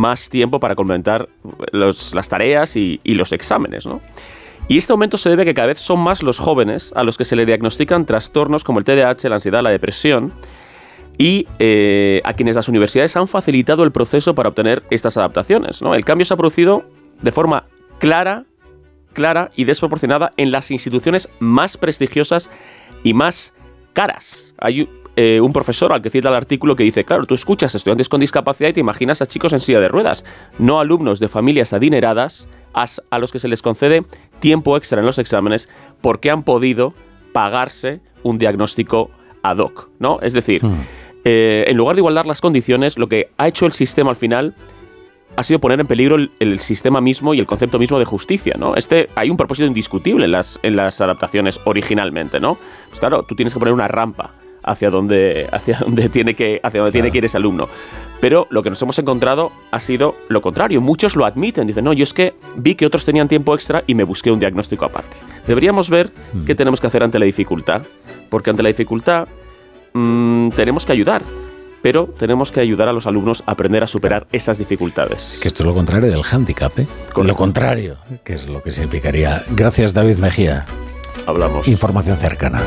más tiempo para complementar las tareas y los exámenes, ¿no? Y este aumento se debe a que cada vez son más los jóvenes a los que se le diagnostican trastornos como el TDAH, la ansiedad, la depresión, y a quienes las universidades han facilitado el proceso para obtener estas adaptaciones, ¿no? El cambio se ha producido de forma clara y desproporcionada en las instituciones más prestigiosas y más caras. Hay un profesor al que cita el artículo que dice, claro, tú escuchas a estudiantes con discapacidad y te imaginas a chicos en silla de ruedas, no alumnos de familias adineradas a los que se les concede tiempo extra en los exámenes porque han podido pagarse un diagnóstico ad hoc, ¿no? Es decir, en lugar de igualar las condiciones, lo que ha hecho el sistema al final ha sido poner en peligro el sistema mismo y el concepto mismo de justicia, ¿no? Hay un propósito indiscutible en las adaptaciones originalmente, ¿no? Pues claro, tú tienes que poner una rampa hacia donde tiene que ir ese alumno. Pero lo que nos hemos encontrado ha sido lo contrario. Muchos lo admiten, dicen, no, yo es que vi que otros tenían tiempo extra y me busqué un diagnóstico aparte. Deberíamos ver qué tenemos que hacer ante la dificultad, porque ante la dificultad tenemos que ayudar. Pero tenemos que ayudar a los alumnos a aprender a superar esas dificultades. Que esto es lo contrario del hándicap, ¿eh? Con lo contrario, que es lo que significaría. Gracias, David Mejía. Hablamos. Información cercana.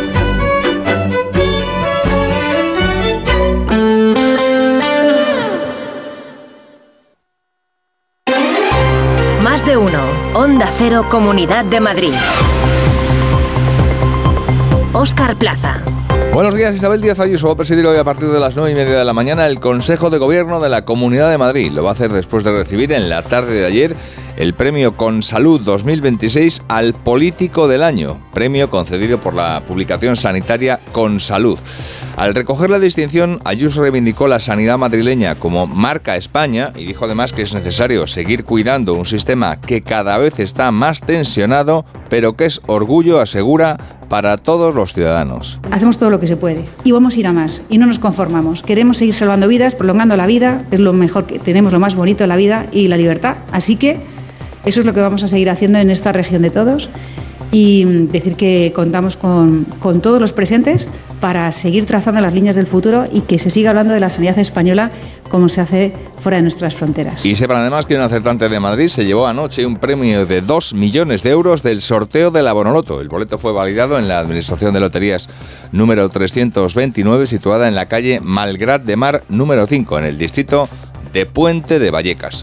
Más de uno. Onda Cero, Comunidad de Madrid. Óscar Plaza. Buenos días. Isabel Díaz Ayuso va a presidir hoy a partir de las 9:30 de la mañana el Consejo de Gobierno de la Comunidad de Madrid. Lo va a hacer después de recibir en la tarde de ayer el premio Consalud 2026 al Político del Año, premio concedido por la publicación sanitaria Consalud. Al recoger la distinción, Ayuso reivindicó la sanidad madrileña como marca España y dijo además que es necesario seguir cuidando un sistema que cada vez está más tensionado, pero que es orgullo, asegura, para todos los ciudadanos. Hacemos todo lo que se puede y vamos a ir a más y no nos conformamos. Queremos seguir salvando vidas, prolongando la vida, es lo mejor que tenemos, lo más bonito de la vida y la libertad. Así que eso es lo que vamos a seguir haciendo en esta región de todos y decir que contamos con todos los presentes para seguir trazando las líneas del futuro y que se siga hablando de la sanidad española como se hace fuera de nuestras fronteras. Y sepan además que un acertante de Madrid se llevó anoche un premio de 2 millones de euros del sorteo de la Bonoloto. El boleto fue validado en la Administración de Loterías número 329, situada en la calle Malgrat de Mar número 5, en el distrito de Puente de Vallecas.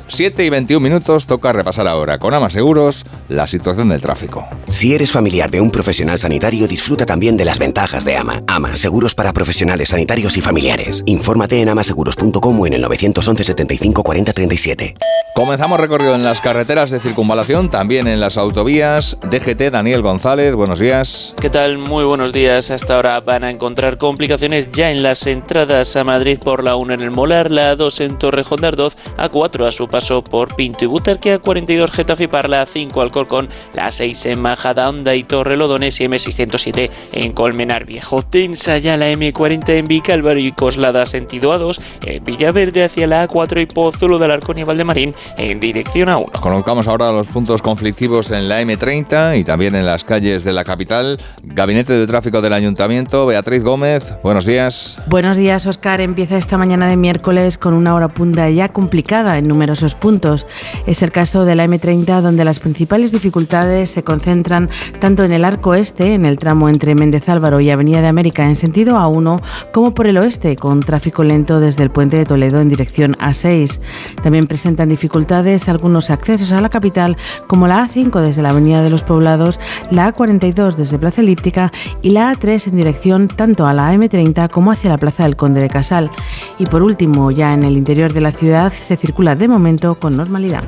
7:21, toca repasar ahora con Ama Seguros la situación del tráfico. Si eres familiar de un profesional sanitario, disfruta también de las ventajas de Ama. Ama, seguros para profesionales sanitarios y familiares. Infórmate en amaseguros.com o en el 911 75 40 37. Comenzamos recorrido en las carreteras de circunvalación, también en las autovías. DGT, Daniel González, buenos días. ¿Qué tal? Muy buenos días. Hasta ahora van a encontrar complicaciones ya en las entradas a Madrid por la 1 en el Molar, la 2 en Torrejón de Ardoz, A4 a su paso por Pinto y Butarque, A42 Getafe y Parla, A5 Alcorcón, la 6 en Majadahonda y Torrelodones y M607 en Colmenar Viejo. Tensa ya la M40 en Vicálvaro y Coslada sentido A2, en Villaverde hacia la A4 y Pozuelo de Alarcón y Valdemarín en dirección A1. Conozcamos ahora los puntos conflictivos en la M30 y también en las calles de la capital. Gabinete de Tráfico del Ayuntamiento, Beatriz Gómez, buenos días. Buenos días, Óscar. Empieza esta mañana de miércoles con una hora punta ya complicada en numerosos puntos. Es el caso de la M30, donde las principales dificultades se concentran tanto en el arco este, en el tramo entre Méndez Álvaro y Avenida de América en sentido A1, como por el oeste, con tráfico lento desde el Puente de Toledo en dirección A6. También presentan dificultades algunos accesos a la capital, como la A5 desde la Avenida de los Poblados, la A42 desde Plaza Elíptica y la A3 en dirección tanto a la M30 como hacia la Plaza del Conde de Casal. Y por último, ya en el interior de la ciudad se circula de momento con normalidad.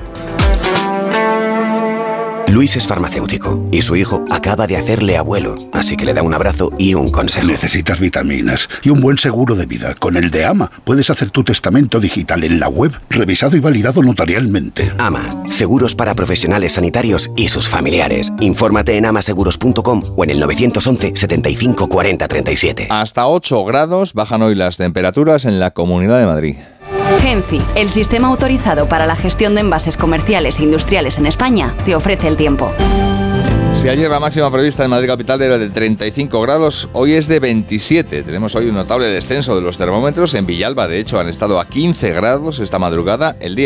Luis es farmacéutico y su hijo acaba de hacerle abuelo, así que le da un abrazo y un consejo. Necesitas vitaminas y un buen seguro de vida. Con el de AMA puedes hacer tu testamento digital en la web, revisado y validado notarialmente. AMA, seguros para profesionales sanitarios y sus familiares. Infórmate en amaseguros.com o en el 911 75 40 37. Hasta 8 grados bajan hoy las temperaturas en la Comunidad de Madrid. Genci, el sistema autorizado para la gestión de envases comerciales e industriales en España, te ofrece el tiempo. Si ayer la máxima prevista en Madrid capital era de 35 grados, hoy es de 27. Tenemos hoy un notable descenso de los termómetros. En Villalba, de hecho, han estado a 15 grados esta madrugada. El día